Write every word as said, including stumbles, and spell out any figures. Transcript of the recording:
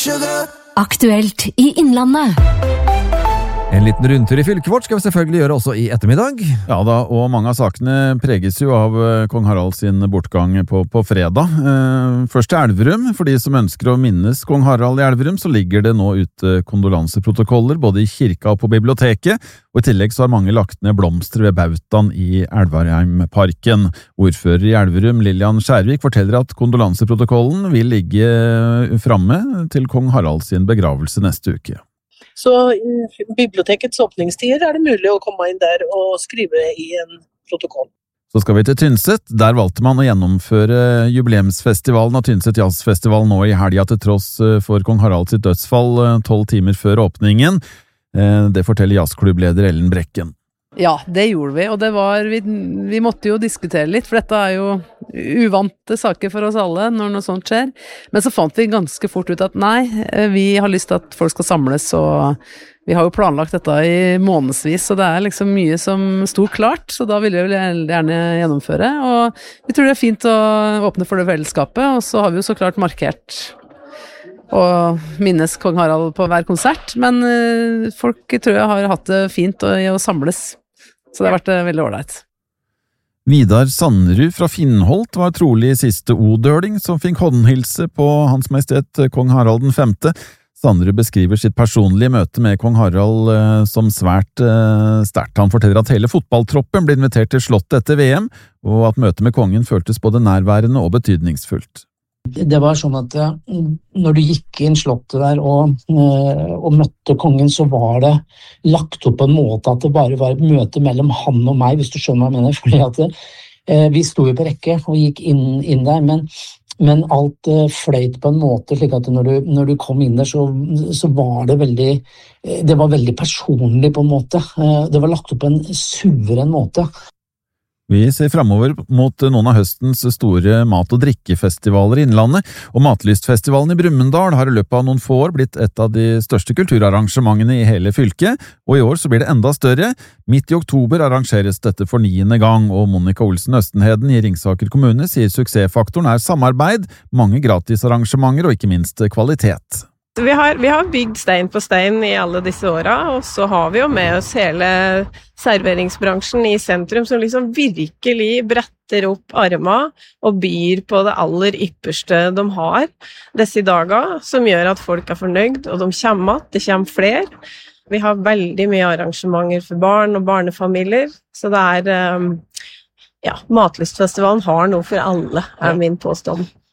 Aktuelt i Innlandet. En liten rundtur i fylket vårt skal vi selvfølgelig gjøre også i ettermiddag. Ja da, og mange av sakene preges jo av kong Harald sin bortgang på, på fredag. Eh, først til Elverum. For de som ønsker å minnes kong Harald i Elverum, så ligger det nå ute kondolanseprotokoller både i kirka og på biblioteket. Og i tillegg så har mange lagt ned blomster ved bautaen i Elvarheimparken. Ordfører i Elverum, Lillian Skjærvik, forteller at kondolanseprotokollen vil ligge framme til kong Harald sin begravelse neste uke. Så i bibliotekets åpningstider er det mulig å komme inn der og skrive i en protokoll. Så skal vi til Tynset. Der valgte man å gjennomføre jubileumsfestivalen av Tynset Jazzfestival nå i helga til tross for kong Harald sitt dødsfall tolv timer før åpningen. Det forteller jazzklubbleder Ellen Brekken. Ja, det gjorde vi, og det var, vi, vi måtte jo diskutere litt, for dette er jo uvante saker for oss alle når noe sånt skjer. Men så fant vi ganske fort ut at nei, vi har lyst til at folk skal samles, og vi har jo planlagt dette i månedsvis, så det er liksom mye som stod klart, så da ville vi gjerne gjennomføre. Og vi tror det er fint å åpne for det fellesskapet, og så har vi jo så klart markert og minnes kong Harald på hver konsert, men uh, folk tror jeg har hatt det fint å, å samles, så det har vært uh, veldig ordentlig. Vidar Sanderud fra Finnholt var trolig siste odøling som fikk håndhilse på Hans Majestet kong Harald den femte. Sanderud beskriver sitt personlige møte med kong Harald uh, som svært uh, sterkt. Han forteller at hele fotballtroppen ble invitert til slottet etter V M, og at møtet med kongen føltes både nærværende og betydningsfullt. Det var sånn at når du gikk inn slottet der og, og møtte kongen, så var det lagt opp på en måte at det bare var et møte mellom han og meg, hvis du skjønner hva jeg mener. Fordi at eh, vi sto jo på rekke og gikk inn, inn der, men, men alt eh, fløyt på en måte, slik at når du, når du kom inn der, så, så var det veldig, det var veldig personlig på en måte. Eh, det var lagt opp på en suveren måte. Vi ser fremover mot noen av høstens store mat- og drikkefestivaler i Innlandet, og Matlystfestivalen i Brumunddal har i løpet av noen få år blitt et av de største kulturarrangementene i hele fylket, og i år så blir det enda større. Midt i oktober arrangeres dette for niende gang, og Monica Olsen Østenheden i Ringsaker kommune sier suksessfaktoren er samarbeid, mange gratisarrangementer og ikke minst kvalitet. Vi har, vi har bygd stein på stein i alle disse åra, og så har vi jo med oss hele serveringsbransjen i sentrum som liksom virkelig bretter opp armene og byr på det aller ypperste de har disse dager, som gjør at folk er fornøyd, og de kommer att, det kommer flere. Vi har veldig mye arrangementer for barn og barnefamilier, så det er, ja, Matlystfestivalen har noe for alle, er min påstand.